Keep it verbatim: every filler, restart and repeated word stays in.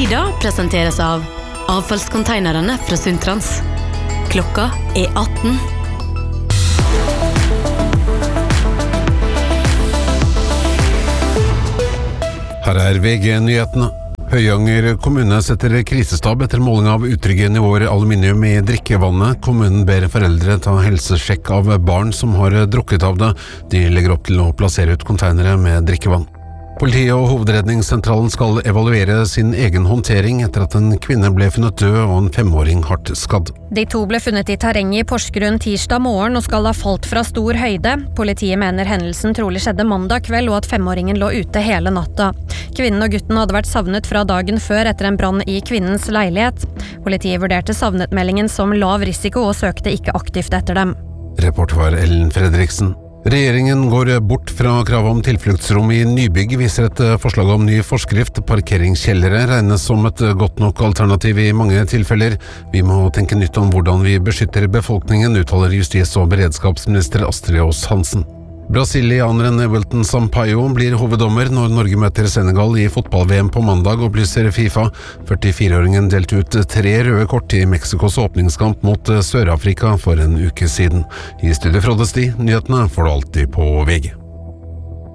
Nyhetstida presenteres av avfallskonteinerne fra Sundtrans. Klokka er atten. Her er V G-nyhetene. Høyanger kommune setter krisestab etter måling av utrygge nivåer aluminium i drikkevannet. Kommunen ber foreldre ta helsesjekk av barn som har drukket av det. De legger opp til å plassere ut konteinere med drikkevann. Politiet og hovedredningssentralen skal evaluere sin egen håndtering etter at en kvinne ble funnet død og en femåring hardt skadd. De to ble funnet i terrenget i Porsgrunn tirsdag morgen og skal ha falt fra stor høyde. Politiet mener hendelsen trolig skjedde mandag kveld og at femåringen lå ute hele natta. Kvinnen og gutten hadde vært savnet fra dagen før etter en brann i kvinnens leilighet. Politiet vurderte savnetmeldingen som lav risiko og søkte ikke aktivt etter dem. Reporter var Ellen Fredriksen. Regjeringen går bort fra kravet om tilfluktsrom i nybygg, viser et forslag om ny forskrift. Parkeringskjellere regnes som et godt nok alternativ i mange tilfeller. Vi må tenke nytt om hvordan vi beskytter befolkningen, uttaler justis- og beredskapsminister Astrid Aas Hansen. Brasilianeren Wilton Sampaio blir hoveddommer når Norge møter Senegal i fotball-V M på mandag, opplyser FIFA. førtifire-åringen delte ut tre røde kort i Mexikos åpningskamp mot Sør-Afrika for en uke siden. I studio Frode Sti, nyhetene får du alltid på V G.